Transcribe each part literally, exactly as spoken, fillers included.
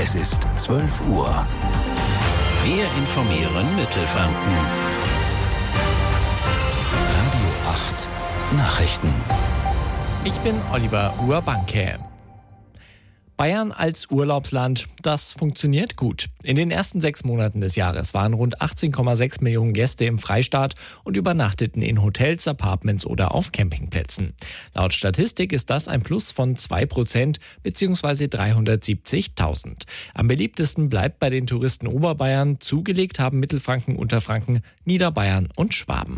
Es ist zwölf Uhr. Wir informieren Mittelfranken. Radio acht Nachrichten. Ich bin Oliver Urbanke. Bayern als Urlaubsland, das funktioniert gut. In den ersten sechs Monaten des Jahres waren rund achtzehn Komma sechs Millionen Gäste im Freistaat und übernachteten in Hotels, Apartments oder auf Campingplätzen. Laut Statistik ist das ein Plus von zwei Prozent bzw. dreihundertsiebzigtausend. Am beliebtesten bleibt bei den Touristen Oberbayern, zugelegt haben Mittelfranken, Unterfranken, Niederbayern und Schwaben.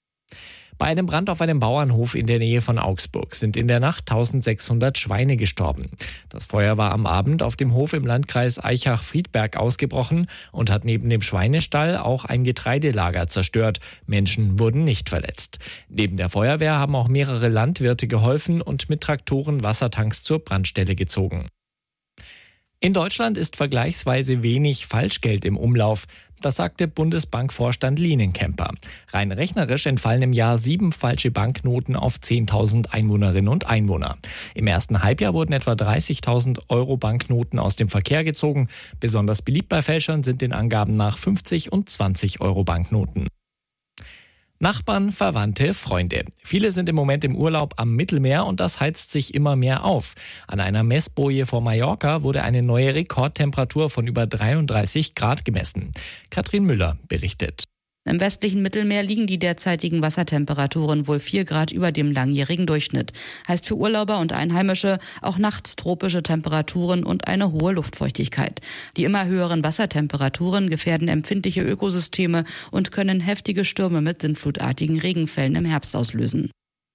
Bei einem Brand auf einem Bauernhof in der Nähe von Augsburg sind in der Nacht eintausendsechshundert Schweine gestorben. Das Feuer war am Abend auf dem Hof im Landkreis Aichach-Friedberg ausgebrochen und hat neben dem Schweinestall auch ein Getreidelager zerstört. Menschen wurden nicht verletzt. Neben der Feuerwehr haben auch mehrere Landwirte geholfen und mit Traktoren Wassertanks zur Brandstelle gezogen. In Deutschland ist vergleichsweise wenig Falschgeld im Umlauf. Das sagte Bundesbankvorstand Lienenkemper. Rein rechnerisch entfallen im Jahr sieben falsche Banknoten auf zehntausend Einwohnerinnen und Einwohner. Im ersten Halbjahr wurden etwa dreißigtausend Euro Banknoten aus dem Verkehr gezogen. Besonders beliebt bei Fälschern sind den Angaben nach fünfzig und zwanzig Euro Banknoten. Nachbarn, Verwandte, Freunde. Viele sind im Moment im Urlaub am Mittelmeer und das heizt sich immer mehr auf. An einer Messboje vor Mallorca wurde eine neue Rekordtemperatur von über dreiunddreißig Grad gemessen. Katrin Müller berichtet. Im westlichen Mittelmeer liegen die derzeitigen Wassertemperaturen wohl vier Grad über dem langjährigen Durchschnitt. Heißt für Urlauber und Einheimische auch nachts tropische Temperaturen und eine hohe Luftfeuchtigkeit. Die immer höheren Wassertemperaturen gefährden empfindliche Ökosysteme und können heftige Stürme mit sintflutartigen Regenfällen im Herbst auslösen.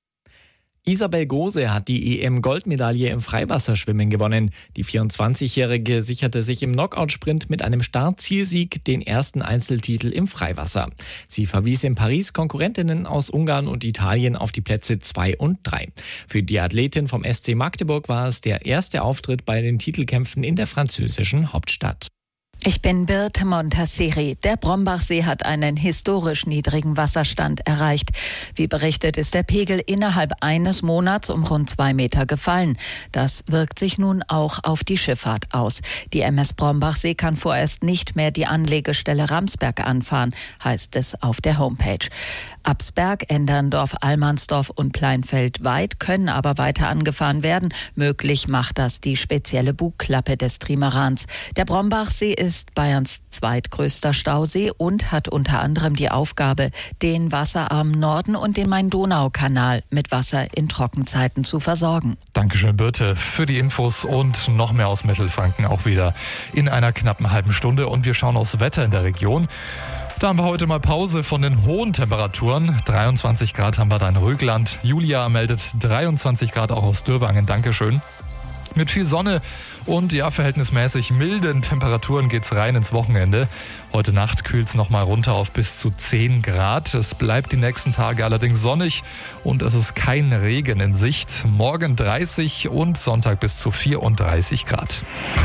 Isabel Gose hat die E M-Goldmedaille im Freiwasserschwimmen gewonnen. Die vierundzwanzigjährige sicherte sich im Knockout-Sprint mit einem Start-Zielsieg den ersten Einzeltitel im Freiwasser. Sie verwies in Paris Konkurrentinnen aus Ungarn und Italien auf die Plätze zwei und drei. Für die Athletin vom S C Magdeburg war es der erste Auftritt bei den Titelkämpfen in der französischen Hauptstadt. Ich bin Birte Montasseri. Der Brombachsee hat einen historisch niedrigen Wasserstand erreicht. Wie berichtet, ist der Pegel innerhalb eines Monats um rund zwei Meter gefallen. Das wirkt sich nun auch auf die Schifffahrt aus. Die M S Brombachsee kann vorerst nicht mehr die Anlegestelle Ramsberg anfahren, heißt es auf der Homepage. Absberg, Enderndorf, Allmannsdorf und Pleinfeld-Weid können aber weiter angefahren werden. Möglich macht das die spezielle Bugklappe des Trimarans. Der Brombachsee ist Bayerns zweitgrößter Stausee und hat unter anderem die Aufgabe, den wasserarmen Norden und den Main-Donau-Kanal mit Wasser in Trockenzeiten zu versorgen. Dankeschön, Birte, für die Infos und noch mehr aus Mittelfranken auch wieder in einer knappen halben Stunde. Und wir schauen aufs Wetter in der Region. Da haben wir heute mal Pause von den hohen Temperaturen. dreiundzwanzig Grad haben wir da in Rögland. Julia meldet dreiundzwanzig Grad auch aus Dürbangen. Dankeschön. Mit viel Sonne und ja, verhältnismäßig milden Temperaturen geht's rein ins Wochenende. Heute Nacht kühlt's noch mal runter auf bis zu zehn Grad. Es bleibt die nächsten Tage allerdings sonnig und es ist kein Regen in Sicht. Morgen dreißig und Sonntag bis zu vierunddreißig Grad.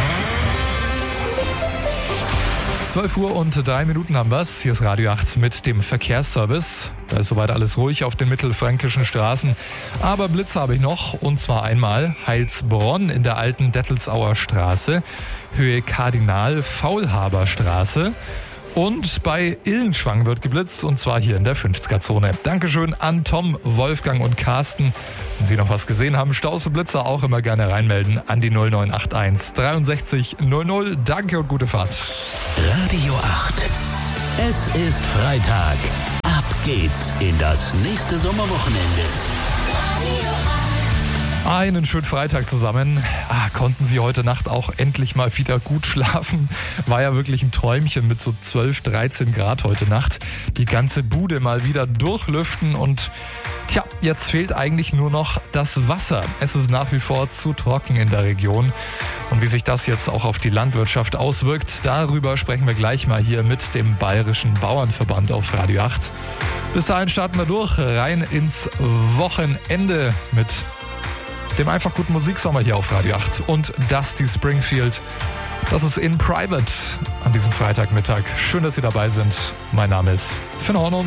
zwölf Uhr und drei Minuten haben wir's. Hier ist Radio acht mit dem Verkehrsservice. Da ist soweit alles ruhig auf den mittelfränkischen Straßen. Aber Blitze habe ich noch. Und zwar einmal Heilsbronn in der alten Dettelsauer Straße, Höhe Kardinal-Faulhaber-Straße. Und bei Illenschwang wird geblitzt, und zwar hier in der fünfziger-Zone. Dankeschön an Tom, Wolfgang und Carsten. Wenn Sie noch was gesehen haben, Staus und Blitzer auch immer gerne reinmelden an die null neun acht eins dreiundsechzig null null. Danke und gute Fahrt. Radio acht. Es ist Freitag. Ab geht's in das nächste Sommerwochenende. Einen schönen Freitag zusammen. Ah, konnten Sie heute Nacht auch endlich mal wieder gut schlafen? War ja wirklich ein Träumchen mit so zwölf, dreizehn Grad heute Nacht. Die ganze Bude mal wieder durchlüften und tja, jetzt fehlt eigentlich nur noch das Wasser. Es ist nach wie vor zu trocken in der Region. Und wie sich das jetzt auch auf die Landwirtschaft auswirkt, darüber sprechen wir gleich mal hier mit dem Bayerischen Bauernverband auf Radio acht. Bis dahin starten wir durch, rein ins Wochenende mit dem einfach guten Musiksommer hier auf Radio acht und Dusty Springfield. Das ist In Private an diesem Freitagmittag. Schön, dass Sie dabei sind. Mein Name ist Finn Hornung.